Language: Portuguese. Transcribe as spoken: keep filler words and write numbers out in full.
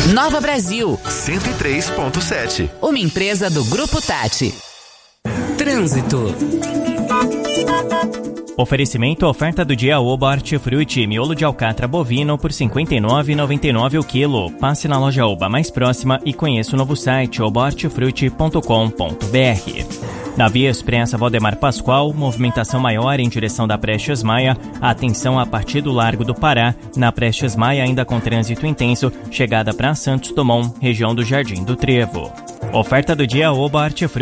Nova Brasil, cento e três ponto sete. Uma empresa do Grupo Tati. Trânsito. Oferecimento, oferta do dia Oba Hortifruti, miolo de alcatra bovino por cinquenta e nove reais e noventa e nove centavos o quilo. Passe na loja Oba mais próxima e conheça o novo site oba hortifruti ponto com ponto b r. Na Via Expressa Valdemar Pascoal, movimentação maior em direção da Prestes Maia. Atenção a partir do Largo do Pará. Na Prestes Maia, ainda com trânsito intenso, chegada para Santos Dumont, região do Jardim do Trevo. Oferta do dia Oba Hortifruti.